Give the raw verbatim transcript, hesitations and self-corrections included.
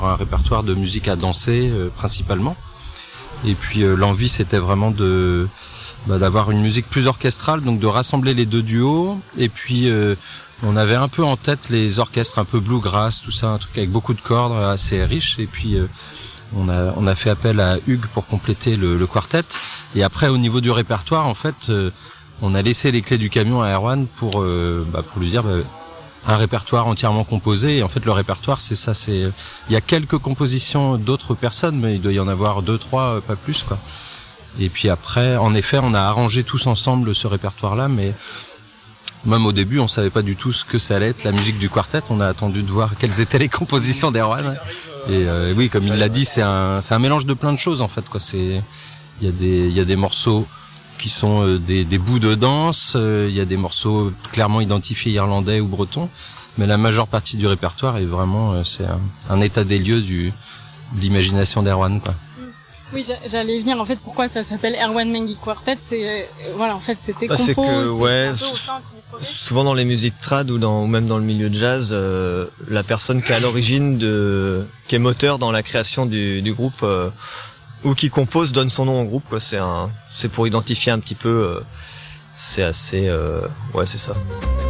Un répertoire de musique à danser euh, principalement. Et puis euh, l'envie c'était vraiment de bah, d'avoir une musique plus orchestrale, donc de rassembler les deux duos. Et puis euh, on avait un peu en tête les orchestres un peu bluegrass, tout ça, un truc avec beaucoup de cordes, assez riche. Et puis euh, on a on a fait appel à Hugues pour compléter le, le quartet. Et après au niveau du répertoire, en fait, euh, on a laissé les clés du camion à Erwan pour euh, bah, pour lui dire bah, un répertoire entièrement composé. Et en fait le répertoire c'est ça, c'est il y a quelques compositions d'autres personnes, mais il doit y en avoir deux trois, pas plus quoi. Et puis après en effet on a arrangé tous ensemble ce répertoire là, mais même au début on savait pas du tout ce que ça allait être la musique du quartet. On a attendu de voir quelles étaient les compositions d'Erwan. Et euh, oui, comme il l'a dit, c'est un c'est un mélange de plein de choses en fait quoi. C'est il y a des il y a des morceaux qui sont euh, des, des bouts de danse, euh, il y a des morceaux clairement identifiés irlandais ou bretons, mais la majeure partie du répertoire est vraiment euh, c'est un, un état des lieux du de l'imagination d'Erwan quoi. Oui, j'allais venir en fait pourquoi ça s'appelle Erwan Mengi Quartet, c'est euh, voilà, en fait c'était bah, compo, c'est que, c'est ouais, un peu au centre du projet. Souvent dans les musiques trad ou dans ou même dans le milieu de jazz, euh, la personne qui est à l'origine de qui est moteur dans la création du du groupe euh, ou qui compose donne son nom au groupe quoi. C'est un c'est pour identifier un petit peu euh, c'est assez euh, ouais, c'est ça.